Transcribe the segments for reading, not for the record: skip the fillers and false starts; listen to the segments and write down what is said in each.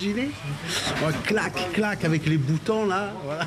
gilet. Ouais, clac, clac avec les boutons là. Voilà.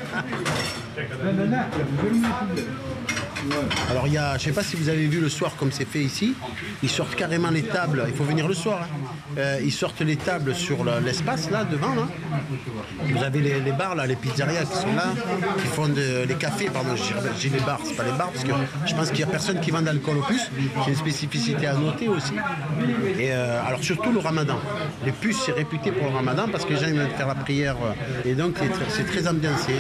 Alors il y a, je sais pas si vous avez vu le soir comme c'est fait ici, ils sortent carrément les tables, il faut venir le soir, hein. Ils sortent les tables sur l'espace là devant là. Vous avez les bars là, les pizzerias qui sont là, qui font les cafés, pardon, je dis les bars, c'est pas les bars parce que je pense qu'il y a personne qui vend d'alcool au puces, c'est une spécificité à noter aussi. Et alors surtout le ramadan, les puces c'est réputé pour le ramadan parce que les gens ils viennent faire la prière et donc c'est très ambiancé.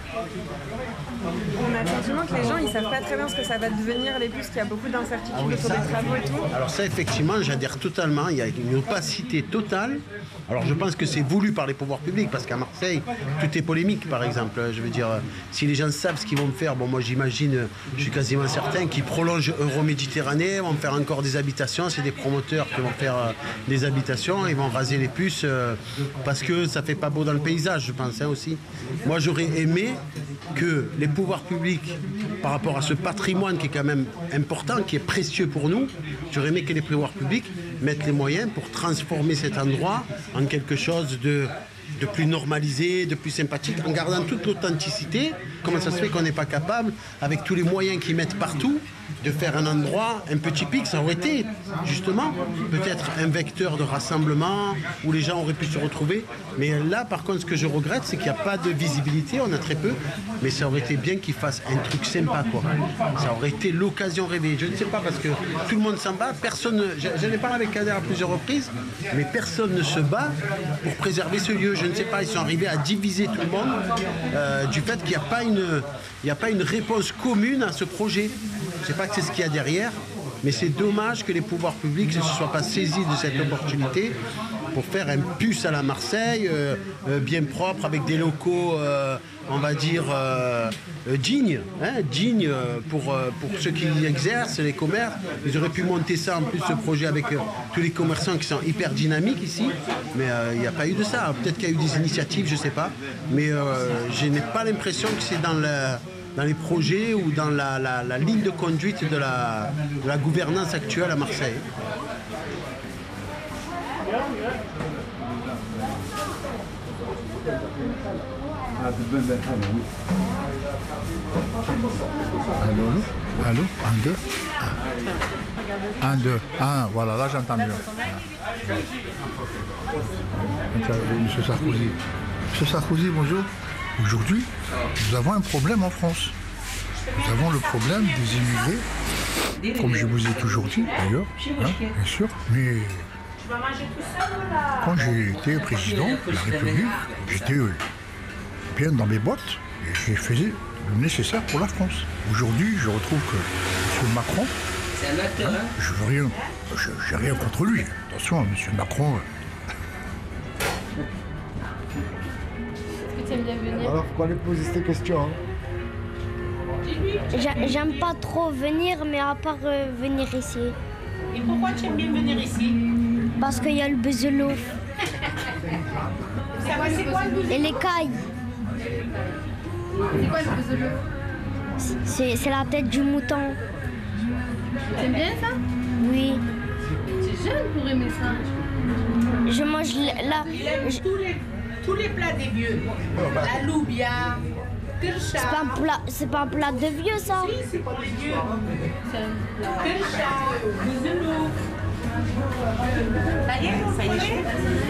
On a le sentiment que les gens ils savent pas très bien ce que ça va devenir les puces, qu'il y a beaucoup d'incertitudes autour des travaux et tout. Alors ça effectivement j'adhère totalement, il y a une opacité totale. Alors je pense que c'est voulu par les pouvoirs publics parce qu'à Marseille tout est polémique par exemple. Je veux dire si les gens savent ce qu'ils vont faire, bon moi j'imagine, je suis quasiment certain qu'ils prolongent Euroméditerranée, vont faire encore des habitations, c'est des promoteurs qui vont faire des habitations, ils vont raser les puces parce que ça fait pas beau dans le paysage je pense hein, aussi. Moi j'aurais aimé que les pouvoirs publics, par rapport à ce patrimoine qui est quand même important, qui est précieux pour nous, j'aurais aimé que les pouvoirs publics mettent les moyens pour transformer cet endroit en quelque chose de plus normalisé, de plus sympathique, en gardant toute l'authenticité. Comment ça se fait qu'on n'est pas capable, avec tous les moyens qu'ils mettent partout, de faire un endroit un peu typique? Ça aurait été justement peut-être un vecteur de rassemblement où les gens auraient pu se retrouver. Mais là par contre ce que je regrette c'est qu'il n'y a pas de visibilité, on a très peu, mais ça aurait été bien qu'ils fassent un truc sympa quoi. Ça aurait été l'occasion rêvée. Je ne sais pas parce que tout le monde s'en bat, personne, j'en ai parlé avec Kader à plusieurs reprises, mais personne ne se bat pour préserver ce lieu. Je ne sais pas, ils sont arrivés à diviser tout le monde du fait qu'il n'y a pas une réponse commune à ce projet. Je ne sais pas que c'est ce qu'il y a derrière, mais c'est dommage que les pouvoirs publics ne se soient pas saisis de cette opportunité pour faire un puce à la Marseille, bien propre, avec des locaux, on va dire, dignes, hein, dignes pour ceux qui y exercent, les commerces. Ils auraient pu monter ça, en plus, ce projet avec tous les commerçants qui sont hyper dynamiques ici, mais il n'y a pas eu de ça. Peut-être qu'il y a eu des initiatives, je ne sais pas, mais je n'ai pas l'impression que c'est dans les projets ou dans la ligne de conduite de la gouvernance actuelle à Marseille. Allô, 1, 2. 1, 2. Ah, voilà, là j'entends mieux. Monsieur Sarkozy. Monsieur Sarkozy, bonjour. Aujourd'hui, nous avons un problème en France. Nous avons le problème des immigrés, comme je vous ai toujours dit d'ailleurs, hein, bien sûr, mais quand j'ai été président de la République, j'étais bien dans mes bottes et j'ai fait le nécessaire pour la France. Aujourd'hui, je retrouve que M. Macron, hein, je veux rien, j'ai rien contre lui. Attention, M. Macron. Alors, faut pas lui poser ces questions. Hein. J'aime pas trop venir, mais à part venir ici. Et pourquoi tu aimes bien venir ici? Parce qu'il y a le bezelouf. C'est quoi le bezelouf? Et les cailles. C'est quoi le bezelouf? C'est la tête du mouton. T'aimes bien ça? Oui. C'est jeune pour aimer ça. Je mange là. Tous les plats des vieux. La loubia, kircha. C'est pas un plat de vieux ça. Si, c'est pas des vieux. Kircha, bezelou. Ça y est, ça y est.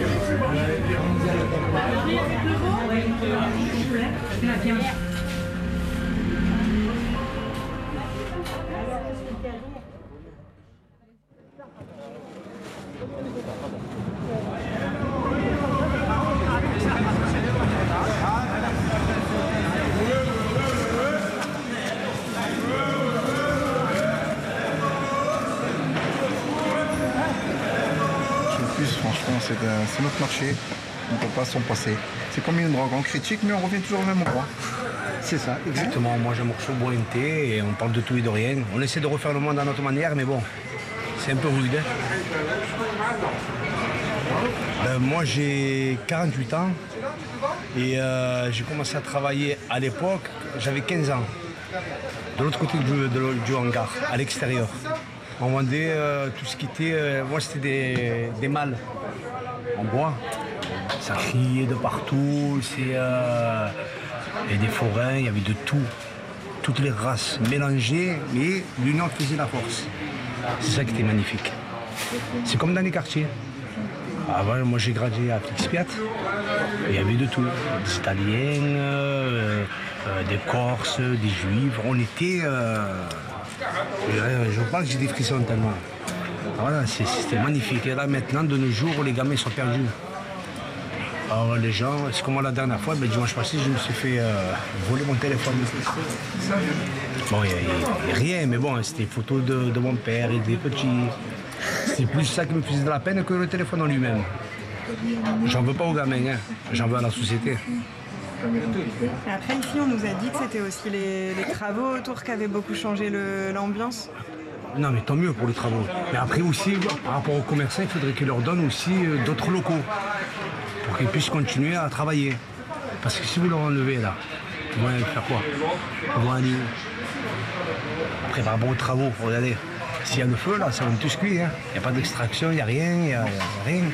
Franchement, c'est notre marché, on ne peut pas s'en passer. C'est comme une drogue, on critique mais on revient toujours au même endroit. C'est ça, exactement. Moi j'aime beaucoup boire un thé et on parle de tout et de rien. On essaie de refaire le monde à notre manière, mais bon, c'est un peu rude. Moi j'ai 48 ans et j'ai commencé à travailler à l'époque, j'avais 15 ans, de l'autre côté du hangar, à l'extérieur. On vendait tout ce qui était... moi, c'était des malles en bois. Ça criait de partout, il y avait des forains, il y avait de tout. Toutes les races mélangées, mais l'union faisait la force. C'est ça qui était magnifique. C'est comme dans les quartiers. Avant, moi j'ai grandi à Flixpiat, il y avait de tout. Des Italiens, des Corses, des Juifs. On était... je pense que j'ai des frissons tellement. Voilà, c'était magnifique. Et là maintenant, de nos jours, les gamins sont perdus. Alors les gens, c'est comme la dernière fois, le dimanche passé, je me suis fait voler mon téléphone. Bon, il n'y a rien, mais bon, c'était des photos de mon père et des petits. C'est plus ça qui me faisait de la peine que le téléphone en lui-même. J'en veux pas aux gamins, hein. J'en veux à la société. Après, ici, on nous a dit que c'était aussi les travaux autour qui avaient beaucoup changé l'ambiance. Non, mais tant mieux pour les travaux. Mais après aussi, par rapport aux commerçants, il faudrait qu'ils leur donnent aussi d'autres locaux pour qu'ils puissent continuer à travailler. Parce que si vous leur enlevez là, ils vont aller faire quoi? Ils vont aller... Après, par rapport aux travaux, regardez, s'il y a le feu là, ça va tous cuire. Hein. Il n'y a pas d'extraction, il n'y a rien, il n'y a rien.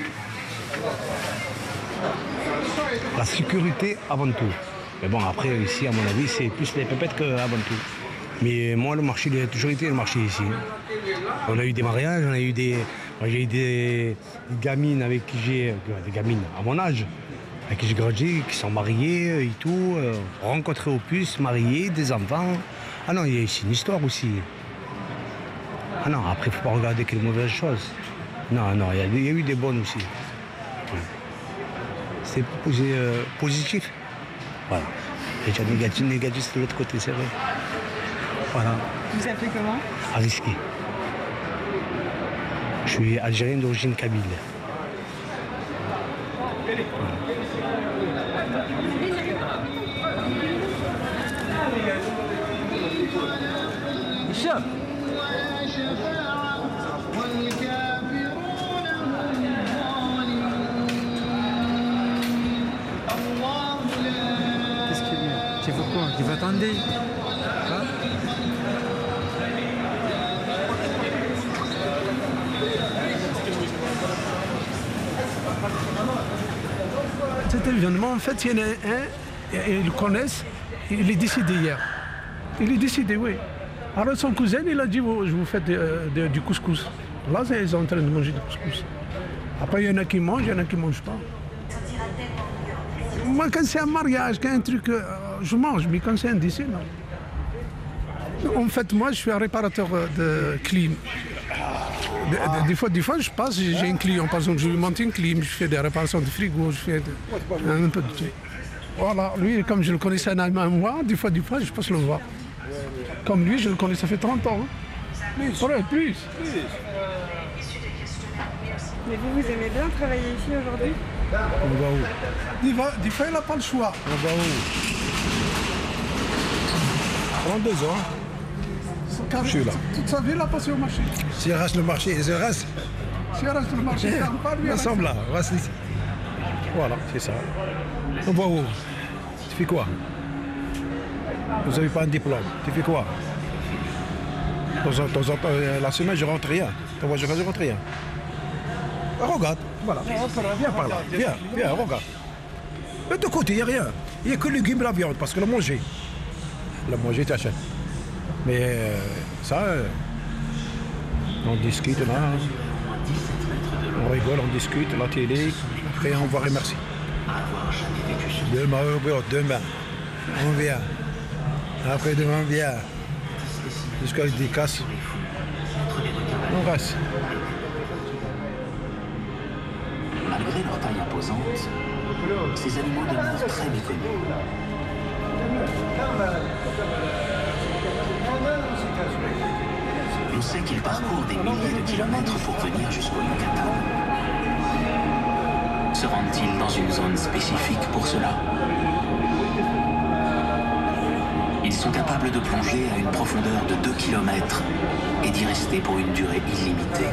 La sécurité avant tout. Mais bon, après, ici, à mon avis, c'est plus les pépettes qu'avant tout. Mais moi, le marché, il a toujours été le marché ici. On a eu des mariages, on a eu des... Moi, j'ai eu des gamines avec qui j'ai... Des gamines à mon âge, avec qui j'ai grandi, qui sont mariées et tout, rencontrées au plus, mariées, des enfants. Ah non, il y a ici une histoire aussi. Ah non, après, il ne faut pas regarder que les mauvaises choses. Non, non, il y a eu des bonnes aussi. C'est positif. Voilà. Et déjà négatif, c'est de l'autre côté, c'est vrai. Voilà. Vous appelez comment? Ariski. Je suis algérien d'origine kabyle. Hicham. Qu'est-ce qu'il dit? Tu veux quoi? Tu veux attendre? Hein? Cet événement, en fait, il y en a un, ils le connaissent, il est décédé hier. Il est décédé, oui. Alors son cousin, il a dit, je vous fais du couscous. Là, ils sont en train de manger du couscous. Après, il y en a qui mangent, il y en a qui ne mangent pas. Moi, quand c'est un mariage, quand un truc, je mange, mais quand c'est un décès, non. En fait, moi, je suis un réparateur de clim. Des fois, je passe, j'ai un client, par exemple, je lui monte une clim, je fais des réparations de frigo, je fais un peu de tout. Voilà, lui, comme je le connaissais un mois, des fois, je passe le voir. Comme lui, je le connais, ça fait 30 ans. Hein. Plus. Mais vous aimez bien travailler ici aujourd'hui? On va où? Des fois, il n'a pas le choix. On va où? 32 ans. Je suis là. Toute sa vie, il a passé au marché. S'il reste le marché, il reste. S'il reste le marché, il ne pas lui. Ensemble là, reste ici. Voilà, c'est ça. On va où? Tu fais quoi? Vous n'avez pas un diplôme. Tu fais quoi? La semaine, je rentre rien. Ta voiture, je rentre rien. Regarde, voilà. Viens par là. Viens, regarde. De deux côtés, il n'y a rien. Il n'y a que les légumes et la viande, parce que le manger, tu achètes. Mais ça, on discute là. On rigole, on discute, la télé. Après, on va remercier. Demain, on vient. Après demain, on vient. Jusqu'à des casses. On reste. Malgré leur taille imposante, ces animaux demeurent très méconnus. On sait qu'ils parcourent des milliers de kilomètres pour venir jusqu'au Yucatan. Se rendent-ils dans une zone spécifique pour cela? Ils sont capables de plonger à une profondeur de 2 km et d'y rester pour une durée illimitée.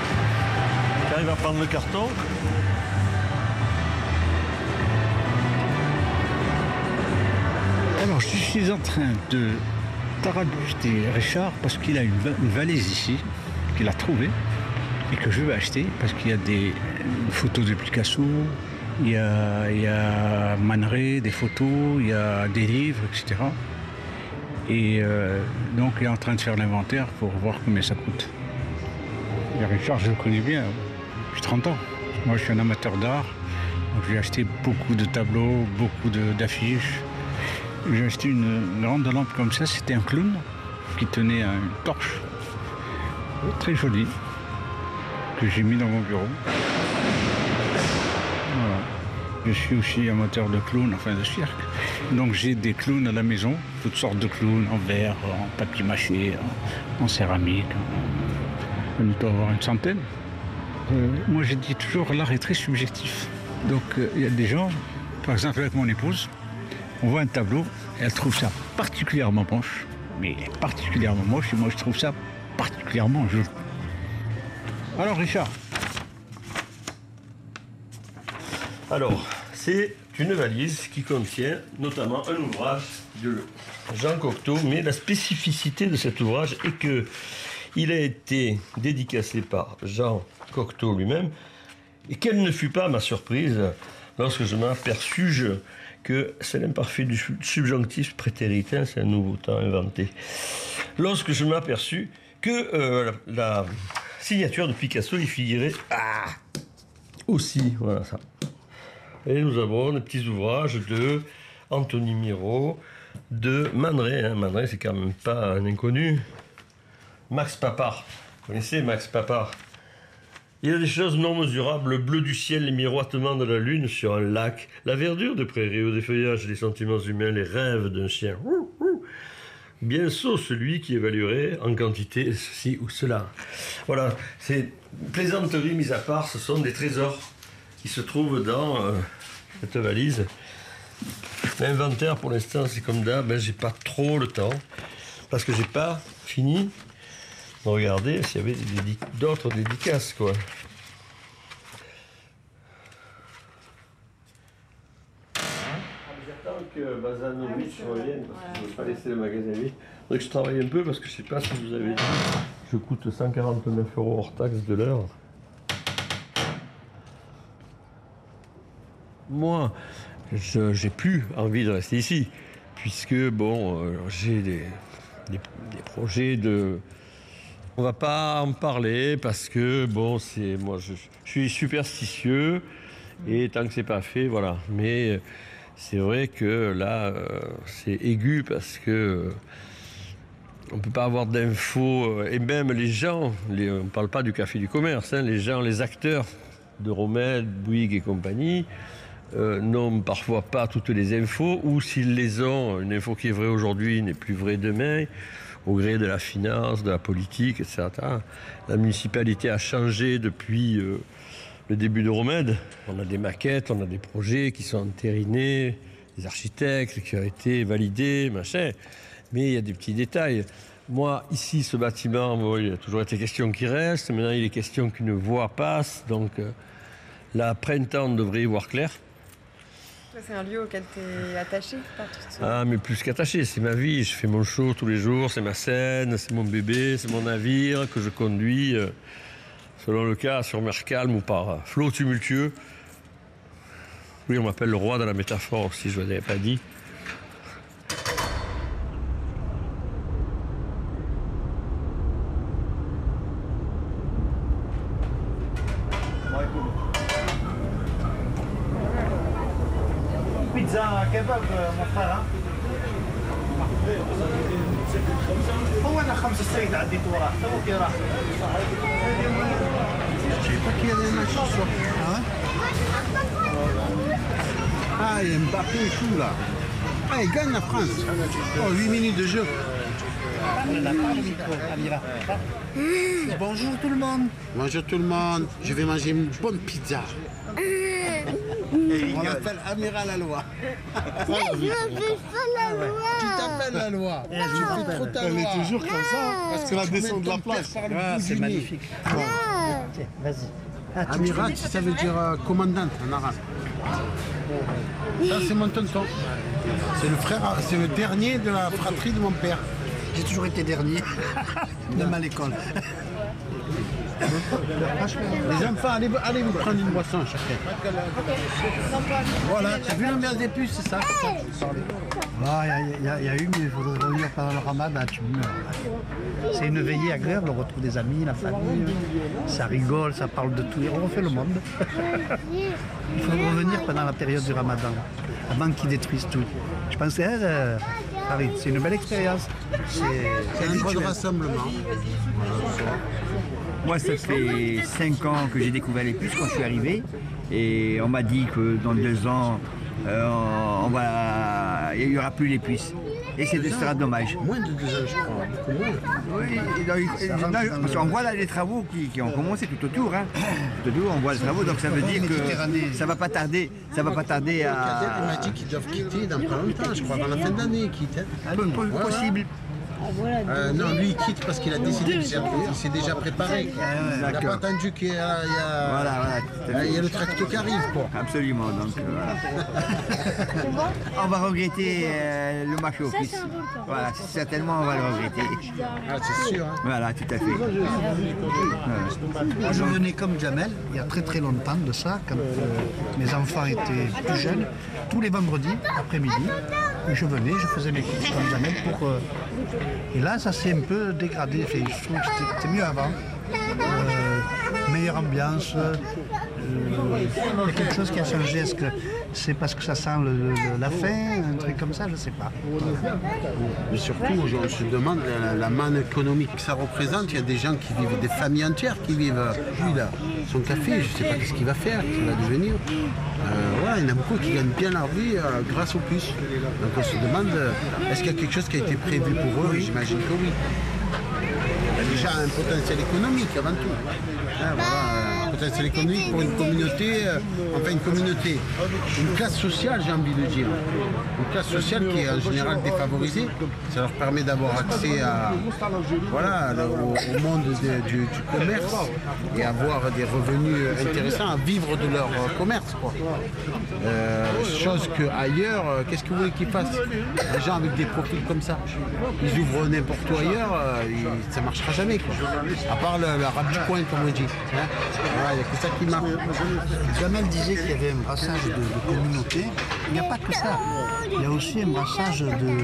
Tu arrives à prendre le carton? Alors, je suis en train de tarabuster Richard parce qu'il a une valise ici, qu'il a trouvée et que je veux acheter parce qu'il y a des photos de Picasso, il y a Man Ray, des photos, il y a des livres, etc. Et donc, il est en train de faire l'inventaire pour voir combien ça coûte. Et Richard, je le connais bien, depuis 30 ans. Moi, je suis un amateur d'art. J'ai acheté beaucoup de tableaux, beaucoup d'affiches. J'ai acheté une grande lampe comme ça, c'était un clown qui tenait une torche très jolie que j'ai mis dans mon bureau. Voilà. Je suis aussi amateur de clowns, enfin de cirque. Donc j'ai des clowns à la maison, toutes sortes de clowns en verre, en papier mâché, en céramique. On doit avoir une centaine. Moi j'ai dit toujours l'art est très subjectif. Donc il y a des gens, par exemple avec mon épouse, on voit un tableau et elle trouve ça particulièrement moche, mais particulièrement moche, et moi je trouve ça particulièrement joli. Alors Richard. Alors, c'est une valise qui contient notamment un ouvrage de Jean Cocteau, mais la spécificité de cet ouvrage est que il a été dédicacé par Jean Cocteau lui-même, et quelle ne fut pas ma surprise lorsque je m'aperçus que c'est l'imparfait du subjonctif prétéritain, c'est un nouveau temps inventé. Lorsque je m'aperçus que la signature de Picasso y figurait aussi, voilà ça. Et nous avons des petits ouvrages de Anthony Miro, de Man Ray. Man Ray, c'est quand même pas un inconnu. Max Papard. Vous connaissez Max Papard? Il y a des choses non mesurables, le bleu du ciel, les miroitements de la lune sur un lac, la verdure de prairies ou des feuillages, les sentiments humains, les rêves d'un chien. Bien sot celui qui évaluerait en quantité ceci ou cela. Voilà, ces plaisanteries mises à part, ce sont des trésors qui se trouvent dans cette valise. L'inventaire, pour l'instant, c'est comme d'hab, j'ai pas trop le temps, parce que j'ai pas fini de regarder s'il y avait d'autres dédicaces, quoi. J'attends que Bazanovic revienne, parce que je ne veux pas laisser le magasin vide. Il faudrait que je travaille un peu, parce que je sais pas si vous avez dit, je coûte 149 € hors taxe de l'heure. Moi, j'ai plus envie de rester ici, puisque bon, j'ai des projets de... On va pas en parler parce que bon, moi je suis superstitieux et tant que c'est pas fait, voilà. Mais c'est vrai que là, c'est aigu parce que on peut pas avoir d'infos et même les gens, on parle pas du café du commerce, hein, les gens, les acteurs de Romède, Bouygues et compagnie. N'ont parfois pas toutes les infos, ou s'ils les ont, une info qui est vraie aujourd'hui n'est plus vraie demain, au gré de la finance, de la politique, etc. La municipalité a changé depuis le début de Romède. On a des maquettes, on a des projets qui sont entérinés, des architectes qui ont été validés, machin. Mais il y a des petits détails. Moi, ici, ce bâtiment, bon, il y a toujours été question qu'il reste. Maintenant, il est question qu'une voie passe. Donc, là, printemps, on devrait y voir clair. C'est un lieu auquel tu es attaché par tout ça. Ah, mais plus qu'attaché, c'est ma vie. Je fais mon show tous les jours, c'est ma scène, c'est mon bébé, c'est mon navire que je conduis, selon le cas, sur mer calme ou par flot tumultueux. Oui, on m'appelle le roi de la métaphore, si je ne l'avais pas dit. Pizza kebab mon frère. هو انا 5 السيد عديت وراه تو كي راح. Je sais pas qui a des matchs ce soir. Ah, il y a Mbappé et tout là. Ah, il gagne la France. Oh, 8 minutes de jeu. Bonjour tout le monde. Bonjour tout le monde. Je vais manger une bonne pizza. On l'appelle Amiral la loi. Je m'appelle pas la loi. Tu t'appelles la loi. Tu fais trop ta loi. Elle est toujours comme ça, parce que la descente de la place. Ah, c'est magnifique. Amiral, ça veut dire commandante en arabe. Ça, c'est mon tonton. C'est le frère, c'est le dernier de la fratrie de mon père. J'ai toujours été dernier, même à l'école. Les enfants, allez vous prendre une boisson chacun. Voilà, t'as vu l'ambiance des puces, c'est ça que je parlais. Il y a eu, mais il faudrait revenir pendant le ramadan, tu meurs. C'est une veillée agréable, on retrouve des amis, la famille, ça rigole, ça parle de tout, et on refait le monde. Il faut revenir pendant la période du ramadan, avant qu'ils détruisent tout. Je pensais, Paris, c'est une belle expérience. C'est un bon rassemblement. Moi, ça fait 5 ans que j'ai découvert les puces quand je suis arrivé. Et on m'a dit que dans 2 ans, il n'y aura plus les puces. Et ce sera dommage. Moins de 2 ans, je crois. Beaucoup moins. Oui, parce qu'on voit là les travaux qui ont commencé tout autour. Hein. Tout autour, on voit les travaux, donc ça veut dire que ça va pas tarder. Ça va pas tarder à. Il m'a dit qu'ils doivent quitter dans pas longtemps, je crois, dans la fin d'année, ils quittent. Possible. Non, lui il quitte parce qu'il a décidé qu'il s'est déjà préparé. Il n'a pas attendu qu'il y a le tracteur qui arrive. Quoi. Absolument, donc voilà. On va regretter le marché aux puces. Voilà, certainement on va le regretter. Ah, c'est sûr. Hein. Voilà, tout à fait. Moi, je venais comme Jamel, il y a très très longtemps de ça, quand mes enfants étaient plus jeunes, tous les vendredis après-midi, je venais, je faisais mes courses comme Jamel pour... Et là, ça s'est un peu dégradé. Je trouve que c'était mieux avant. Meilleure ambiance. Il y a quelque chose qui a changé. Est-ce que c'est parce que ça sent la faim, un truc comme ça? Je ne sais pas. Mais surtout, on se demande la manne économique que ça représente. Il y a des gens qui vivent, des familles entières qui vivent. Lui, là, son café, je ne sais pas ce qu'il va faire, ce qu'il va devenir. Il y en a beaucoup qui gagnent bien leur vie grâce aux puces. Donc on se demande, est-ce qu'il y a quelque chose qui a été prévu pour eux? J'imagine que oui. Il y a déjà un potentiel économique avant tout. Un potentiel économique pour une communauté, une classe sociale, j'ai envie de dire. Une classe sociale qui est en général défavorisée. Ça leur permet d'avoir accès au monde du commerce et avoir des revenus intéressants, à vivre de leur commerce. Quoi. Chose qu'ailleurs, qu'est-ce que vous voulez qu'ils fassent? Les gens avec des profils comme ça, ils ouvrent n'importe où ailleurs, ça ne marchera jamais. Quoi. À part le rap du coin, comme on dit. Il n'y a que ça qui marche. Jamel disait qu'il y avait un brassage de communautés. Il n'y a pas que ça. Il y a aussi un brassage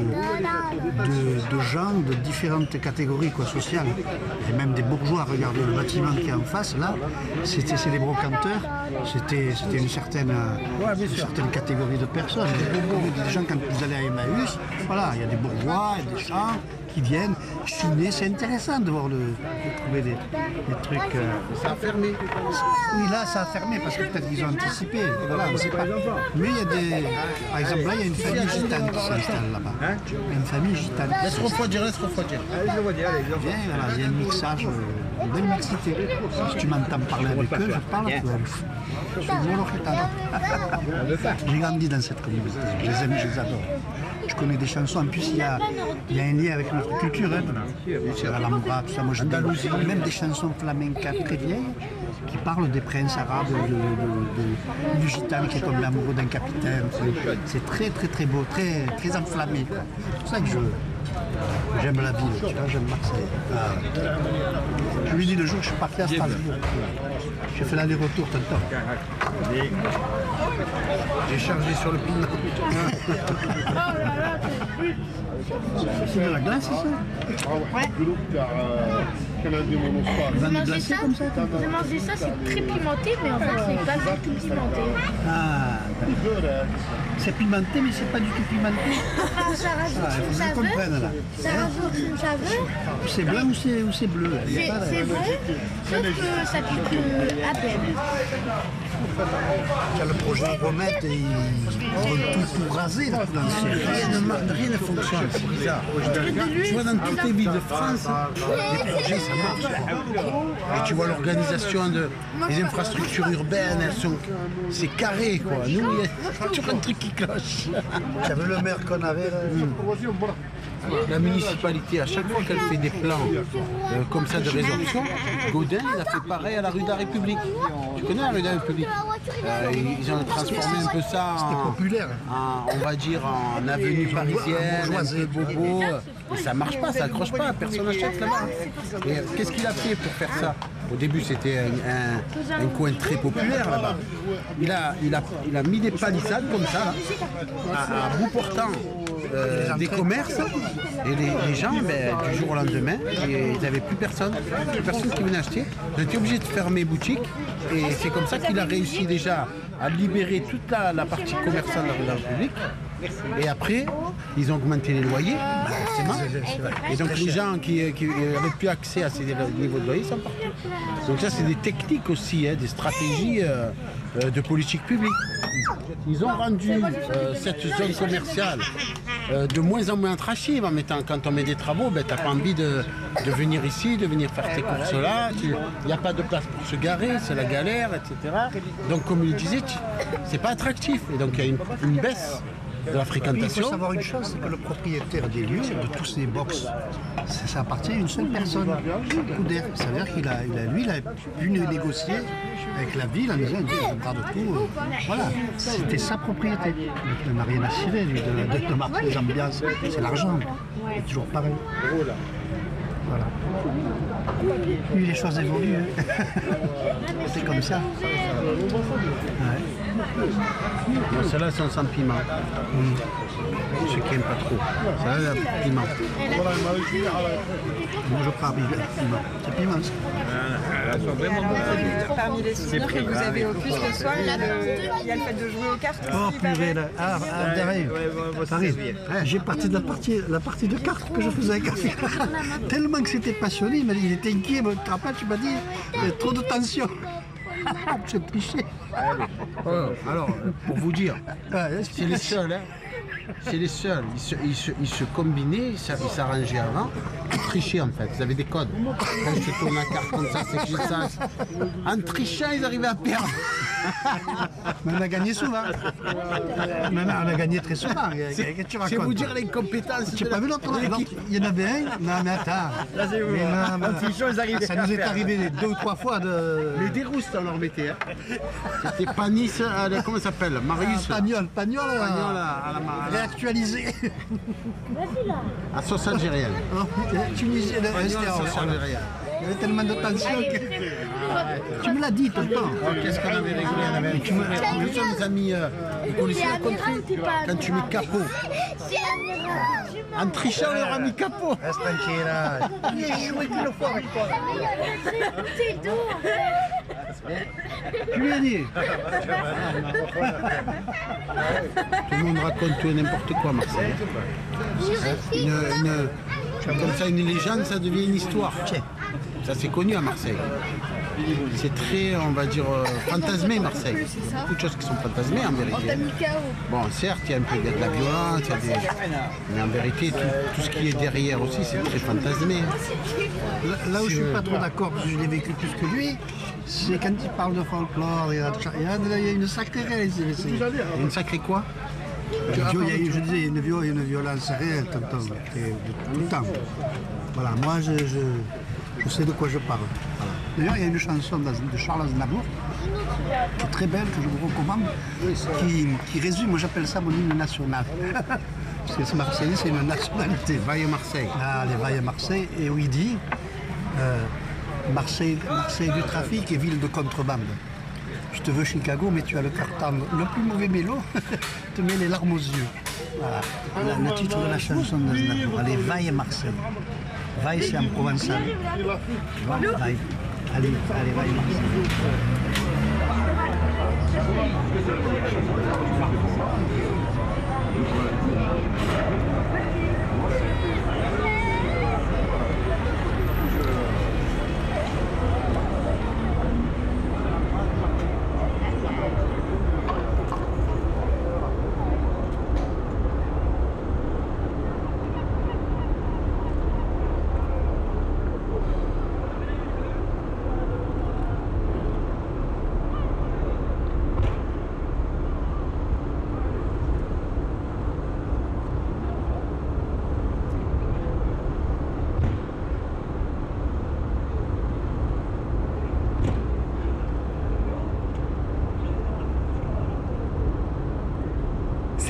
de gens de différentes catégories sociales. Et même des bourgeois. Regardez le bâtiment qui est en face, là, c'est des brocanteurs. C'était une certaine catégorie de personnes. Des gens, quand vous allez à Emmaüs, voilà, il y a des bourgeois et des gens qui viennent chiner. C'est intéressant de trouver des trucs. Ça a fermé. Oui, là, ça a fermé parce que peut-être qu'ils ont anticipé. Voilà, on ne sait pas. Mais il y a des. Par exemple, là, il y a une famille gitane qui s'installe là-bas. Il y a une famille gitane. Laisse refroidir. Bien, voilà, il y a un mixage, une belle mixité. Si tu m'entends parler avec eux, je parle. Je suis monocrétano. J'ai grandi dans cette communauté. Je les aime, je les adore. Je connais des chansons. En plus, il y a un lien avec notre culture. L'Alhambra, tout ça. Moi, j'aime même des chansons flamencas très vieilles qui parlent des princes arabes, du gitan qui est tombé amoureux d'un capitaine. C'est très, très, très beau, très, très enflammé. C'est pour ça que j'aime la ville, tu vois, j'aime Marseille. Je lui dis le jour que je suis parti à Strasbourg. J'ai fait l'aller-retour tout le temps. J'ai chargé sur le piment. C'est de la glace, c'est ça? Ouais. J'ai mangé ça, c'est très pimenté, mais en fait, c'est pas du tout pimenté. Ah, c'est pimenté, mais c'est pas du tout pimenté. Ça rajoute une saveur. Ça rajoute une saveur. C'est blanc ou c'est bleu? C'est bon, sauf que ça pique à peine. Il y a le projet Romette et ils vont tout raser. Rien ne fonctionne, c'est bizarre. Tu vois, dans toutes les villes de France, les projets, ça marche. Et tu vois l'organisation des infrastructures urbaines, c'est carré, quoi. Nous, il y a toujours un truc qui cloche. Tu as vu le maire qu'on avait là? la municipalité, à chaque fois qu'elle fait des plans comme ça de résorption, Gaudin, il a fait pareil à la rue de la République. Tu connais la rue de la République? Ils ont transformé un peu ça on va dire, en avenue parisienne, un peu bobo. Et ça marche pas, ça accroche pas, personne n'achète là-bas. Et qu'est-ce qu'il a fait pour faire ça? Au début, c'était un coin très populaire là-bas. Il a mis des palissades comme ça, là, à bout portant des commerces. Et les gens, du jour au lendemain, ils n'avaient plus personne qui venait acheter. Ils ont été obligés de fermer boutique. Et c'est comme ça qu'il a réussi déjà à libérer toute la partie commerciale de la République. Et après, ils ont augmenté les loyers, forcément. Et donc les gens qui n'avaient plus accès à ces niveaux de loyer sont partis. Donc ça, c'est des techniques aussi, des stratégies de politique publique. Ils ont rendu cette zone commerciale de moins en moins attractive en mettant, quand on met des travaux, tu n'as pas envie de venir ici, de venir faire tes courses là. Il n'y a pas de place pour se garer, c'est la galère, etc. Donc comme il disait, c'est pas attractif. Et donc il y a une baisse de la fréquentation. Il faut savoir une chose, c'est que le propriétaire des lieux, de tous ces box, ça appartient à une seule personne, Couder. Ça veut dire qu'il a pu négocier avec la ville en disant on garde tout. Voilà, c'était sa propriété. Il n'a rien à cirer de marquer les ambiances, c'est l'argent. C'est toujours pareil. Voilà. Lui, les choses évoluent. C'est comme ça. Ouais. Celles-là sont sans piment. Ceux qui n'aiment pas trop. Ça, là, piment. Moi, je prends piment. C'est piment, ça. Parmi les souvenirs que vous avez au plus le soir, il y a le fait de jouer aux cartes. Oh purée, là. T'arrives. J'ai parti de la partie de cartes que je faisais avec Afia. Tellement que c'était passionné, il était inquiet. Tu m'as dit, trop de tension. C'est triché. Alors, pour vous dire, c'est les seuls. C'est les seuls. Ils se combinaient, ils s'arrangeaient avant. Ils trichaient en fait. Ils avaient des codes. Quand je tourne la carte comme ça, c'est que j'ai ça. En trichant, ils arrivaient à perdre. Mais on a gagné souvent. On a gagné très souvent. C'est vous dire l'incompétence. Tu n'as pas vu l'autre? Il y en avait un. Non, mais attends. En trichant, ils arrivaient. Ça nous est arrivé 2 ou 3 fois de. Les déroustes, on leur mettait. C'était Panis, comment ça s'appelle? Marius. Pagnol à la réactualisé. À sauce algérienne. Tunisienne, sauce algérienne. Il y avait tellement de tension que... Tu me l'as dit tout le temps. Qu'est-ce qu'on avait réglé? Tu nous as mis... Vous connaissez la contrée? Quand tu mets capot. En trichant, on leur a mis capot. Reste tranquille. Il a joué qu'une fois avec toi. Tu lui as dit. Tout le monde raconte tout et n'importe quoi, Marseille. Comme ça, une légende, ça devient une histoire. Ça, c'est connu à Marseille. C'est très, on va dire, fantasmé, Marseille. Il y a beaucoup de choses qui sont fantasmées, en vérité. Bon, certes, il y a un peu de la violence, mais en vérité, tout ce qui est derrière aussi, c'est très fantasmé. Là où je ne suis pas trop d'accord, parce que je l'ai vécu plus que lui, c'est quand il parle de folklore, il y a une sacrée réalité. Une sacrée quoi? Je disais, une violence réelle tout le temps. Voilà, moi je sais de quoi je parle. Voilà. D'ailleurs, il y a une chanson de Charles Aznavour qui est très belle, que je vous recommande, qui résume, moi j'appelle ça mon hymne national. Parce que c'est Marseillais, c'est une nationalité. Vaille Marseille. Ah, les Vaille Marseille, et où il dit Marseille du trafic et ville de contrebande. Je te veux Chicago, mais tu as le carton. Le plus mauvais mélo te met les larmes aux yeux. Voilà. Le titre de la chanson d'Aznavour, allez, Vaille Marseille. Vaille, c'est en provençal. Vaille. Allez, Vaille Marseille.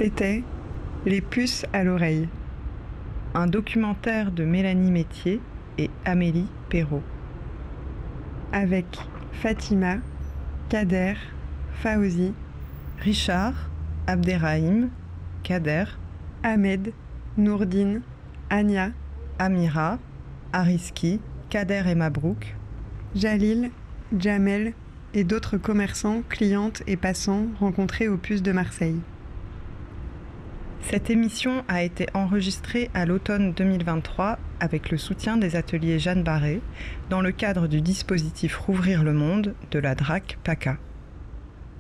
C'était Les puces à l'oreille, un documentaire de Mélanie Métier et Amélie Perrault. Avec Fatima, Kader, Fauzi, Richard, Abderrahim, Kader, Ahmed, Nourdine, Anya, Amira, Ariski, Kader et Mabrouk, Jalil, Jamel et d'autres commerçants, clientes et passants rencontrés aux puces de Marseille. Cette émission a été enregistrée à l'automne 2023 avec le soutien des ateliers Jeanne Barré dans le cadre du dispositif Rouvrir le monde de la DRAC PACA.